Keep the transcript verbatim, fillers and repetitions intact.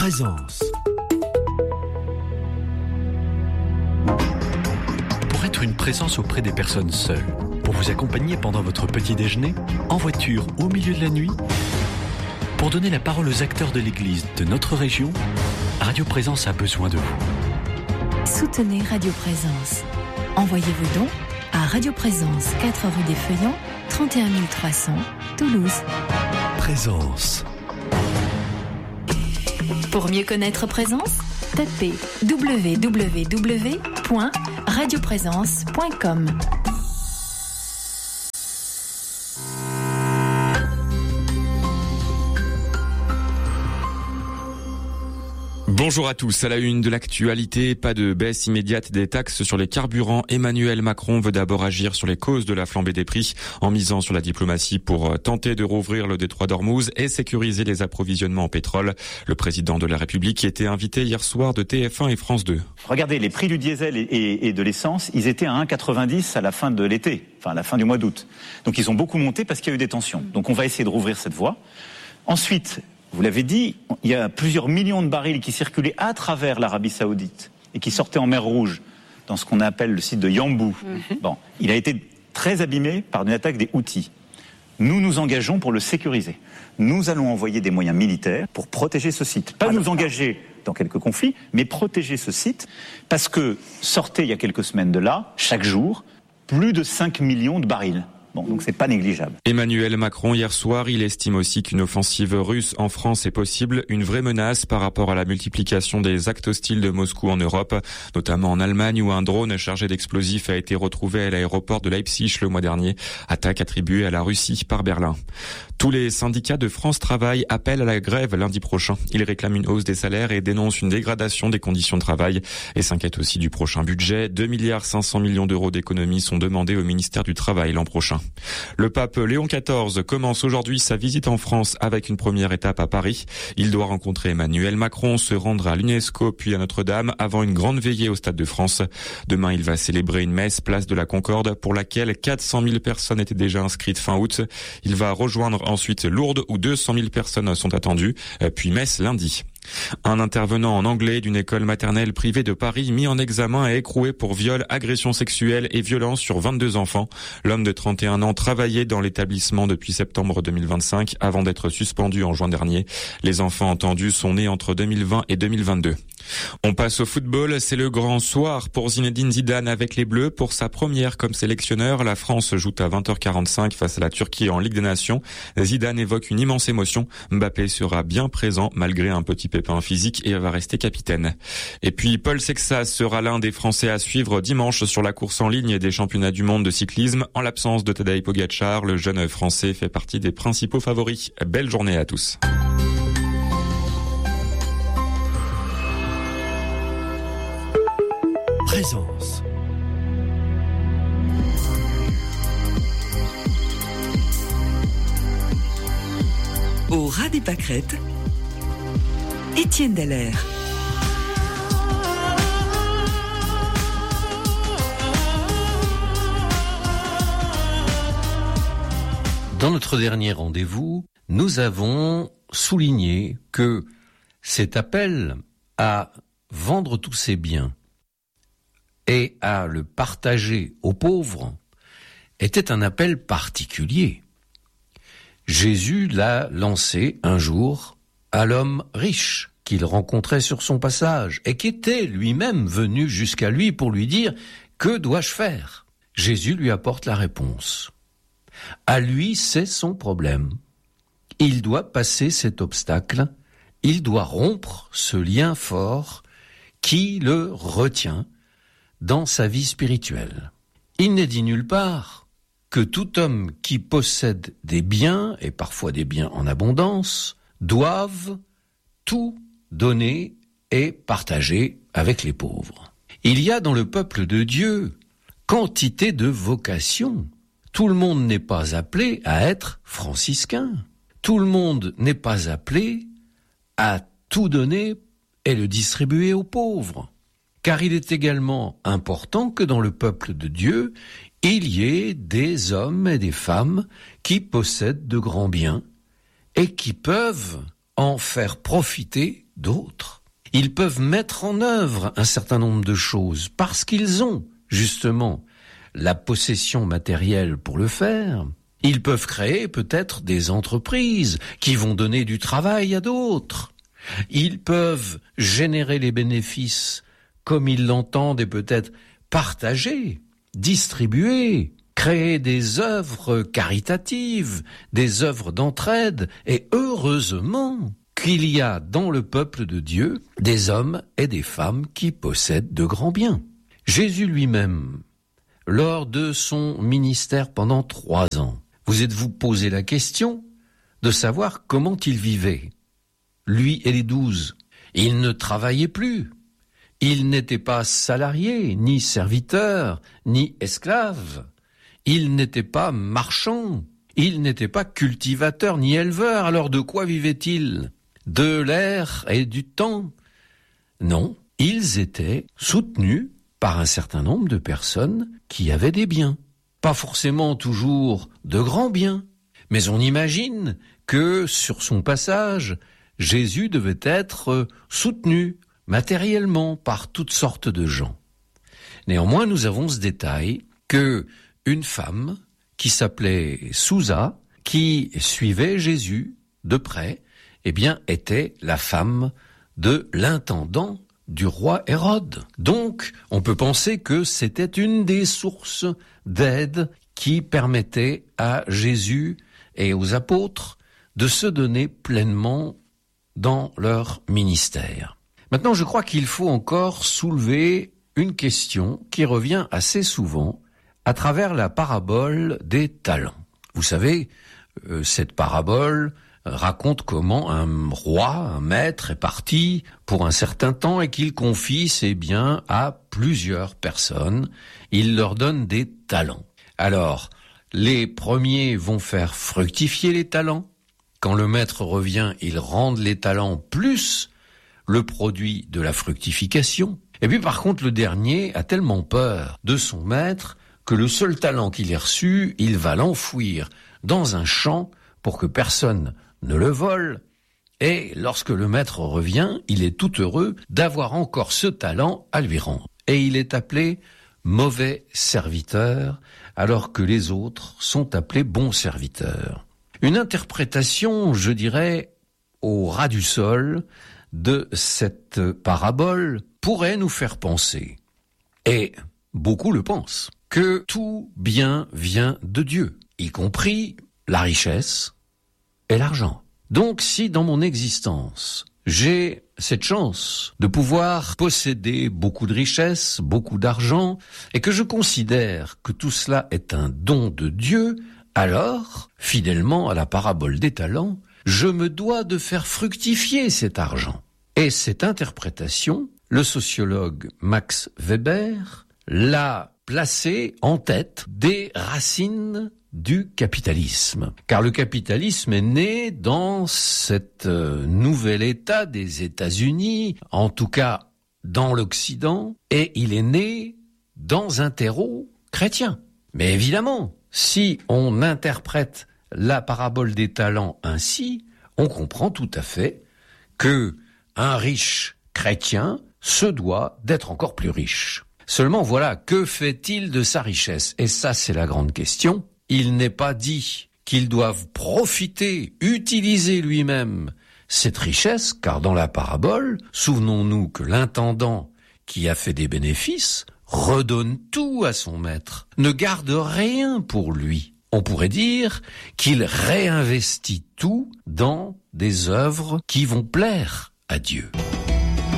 Présence. Pour être une présence auprès des personnes seules, pour vous accompagner pendant votre petit déjeuner, en voiture ou au milieu de la nuit, pour donner la parole aux acteurs de l'Église de notre région, Radio Présence a besoin de vous. Soutenez Radio Présence. Envoyez vos dons à Radio Présence, quatre rue des Feuillants, trente et un mille trois cents, Toulouse. Présence. Pour mieux connaître Présence, tapez w w w point radio présence point com. Bonjour à tous. À la une de l'actualité, pas de baisse immédiate des taxes sur les carburants. Emmanuel Macron veut d'abord agir sur les causes de la flambée des prix en misant sur la diplomatie pour tenter de rouvrir le détroit d'Ormuz et sécuriser les approvisionnements en pétrole. Le président de la République était invité hier soir de T F un et France deux. Regardez, les prix du diesel et, et, et de l'essence, ils étaient à un virgule quatre-vingt-dix à la fin de l'été, enfin à la fin du mois d'août. Donc ils ont beaucoup monté parce qu'il y a eu des tensions. Donc on va essayer de rouvrir cette voie. Ensuite, vous l'avez dit, il y a plusieurs millions de barils qui circulaient à travers l'Arabie Saoudite et qui sortaient en mer Rouge, dans ce qu'on appelle le site de Yanbu. Mmh. Bon, il a été très abîmé par une attaque des Houthis. Nous nous engageons pour le sécuriser. Nous allons envoyer des moyens militaires pour protéger ce site. Pas Alors, nous engager dans quelques conflits, mais protéger ce site, parce que sortait il y a quelques semaines de là, chaque jour, plus de cinq millions de barils. Bon, donc c'est pas négligeable. Emmanuel Macron, hier soir, il estime aussi qu'une offensive russe en France est possible, une vraie menace par rapport à la multiplication des actes hostiles de Moscou en Europe, notamment en Allemagne où un drone chargé d'explosifs a été retrouvé à l'aéroport de Leipzig le mois dernier, attaque attribuée à la Russie par Berlin. Tous les syndicats de France Travail appellent à la grève lundi prochain. Ils réclament une hausse des salaires et dénoncent une dégradation des conditions de travail et s'inquiètent aussi du prochain budget. deux milliards cinq cents millions d'euros d'économies sont demandés au ministère du Travail l'an prochain. Le pape Léon quatorze commence aujourd'hui sa visite en France avec une première étape à Paris. Il doit rencontrer Emmanuel Macron, se rendre à l'UNESCO puis à Notre-Dame avant une grande veillée au Stade de France. Demain, il va célébrer une messe place de la Concorde pour laquelle quatre cent mille personnes étaient déjà inscrites fin août. Il va rejoindre ensuite Lourdes où deux cent mille personnes sont attendues, puis Metz lundi. Un intervenant en anglais d'une école maternelle privée de Paris mis en examen et écroué pour viol, agression sexuelle et violence sur vingt-deux enfants. L'homme de trente et un ans travaillait dans l'établissement depuis septembre deux mille vingt-cinq avant d'être suspendu en juin dernier. Les enfants entendus sont nés entre deux mille vingt et deux mille vingt-deux. On passe au football, c'est le grand soir pour Zinedine Zidane avec les Bleus. Pour sa première comme sélectionneur, la France joue à vingt heures quarante-cinq face à la Turquie en Ligue des Nations. Zidane évoque une immense émotion. Mbappé sera bien présent malgré un petit pépin physique et va rester capitaine. Et puis Paul Sexas sera l'un des Français à suivre dimanche sur la course en ligne des championnats du monde de cyclisme. En l'absence de Tadej Pogačar, le jeune Français fait partie des principaux favoris. Belle journée à tous. Présence. Au ras des pâquerettes, Étienne Dallaire. Dans notre dernier rendez-vous, nous avons souligné que cet appel à vendre tous ses biens et à le partager aux pauvres était un appel particulier. Jésus l'a lancé un jour à l'homme riche qu'il rencontrait sur son passage et qui était lui-même venu jusqu'à lui pour lui dire « Que dois-je faire ?» Jésus lui apporte la réponse. À lui, c'est son problème. Il doit passer cet obstacle, il doit rompre ce lien fort qui le retient dans sa vie spirituelle. Il n'est dit nulle part que tout homme qui possède des biens, et parfois des biens en abondance, doive tout donner et partager avec les pauvres. Il y a dans le peuple de Dieu quantité de vocations. Tout le monde n'est pas appelé à être franciscain. Tout le monde n'est pas appelé à tout donner et le distribuer aux pauvres. Car il est également important que dans le peuple de Dieu, il y ait des hommes et des femmes qui possèdent de grands biens et qui peuvent en faire profiter d'autres. Ils peuvent mettre en œuvre un certain nombre de choses parce qu'ils ont, justement, la possession matérielle pour le faire. Ils peuvent créer peut-être des entreprises qui vont donner du travail à d'autres. Ils peuvent générer les bénéfices comme ils l'entendent et peut-être partager, distribuer, créer des œuvres caritatives, des œuvres d'entraide, et heureusement qu'il y a dans le peuple de Dieu des hommes et des femmes qui possèdent de grands biens. Jésus lui-même, lors de son ministère pendant trois ans, vous êtes-vous posé la question de savoir comment il vivait, lui et les douze? Il ne travaillait plus. Il n'était pas salarié, ni serviteur, ni esclave. Il n'était pas marchand. Il n'était pas cultivateur, ni éleveur. Alors de quoi vivait-il? De l'air et du temps? Non, ils étaient soutenus par un certain nombre de personnes qui avaient des biens. Pas forcément toujours de grands biens, mais on imagine que sur son passage, Jésus devait être soutenu matériellement par toutes sortes de gens. Néanmoins, nous avons ce détail que une femme qui s'appelait Sousa, qui suivait Jésus de près, eh bien, était la femme de l'intendant du roi Hérode. Donc, on peut penser que c'était une des sources d'aide qui permettait à Jésus et aux apôtres de se donner pleinement dans leur ministère. Maintenant, je crois qu'il faut encore soulever une question qui revient assez souvent à travers la parabole des talents. Vous savez, euh, cette parabole raconte comment un roi, un maître est parti pour un certain temps et qu'il confie ses biens à plusieurs personnes. Il leur donne des talents. Alors, les premiers vont faire fructifier les talents. Quand le maître revient, ils rendent les talents plus le produit de la fructification. Et puis par contre, le dernier a tellement peur de son maître que le seul talent qu'il ait reçu, il va l'enfouir dans un champ pour que personne ne le vole. Et lorsque le maître revient, il est tout heureux d'avoir encore ce talent à lui rendre. Et il est appelé mauvais serviteur, alors que les autres sont appelés bons serviteurs. Une interprétation, je dirais, au ras du sol de cette parabole pourrait nous faire penser, et beaucoup le pensent, que tout bien vient de Dieu, y compris la richesse et l'argent. Donc si dans mon existence, j'ai cette chance de pouvoir posséder beaucoup de richesses, beaucoup d'argent, et que je considère que tout cela est un don de Dieu, alors, fidèlement à la parabole des talents, je me dois de faire fructifier cet argent. Et cette interprétation, le sociologue Max Weber l'a placée en tête des racines du capitalisme. Car le capitalisme est né dans cet euh, nouvel État des États-Unis, en tout cas dans l'Occident, et il est né dans un terreau chrétien. Mais évidemment, si on interprète la parabole des talents ainsi, on comprend tout à fait que un riche chrétien se doit d'être encore plus riche. Seulement voilà, que fait-il de sa richesse? Et ça, c'est la grande question. Il n'est pas dit qu'il doive profiter, utiliser lui-même cette richesse, car dans la parabole, souvenons-nous que l'intendant qui a fait des bénéfices redonne tout à son maître, ne garde rien pour lui. On pourrait dire qu'il réinvestit tout dans des œuvres qui vont plaire à Dieu.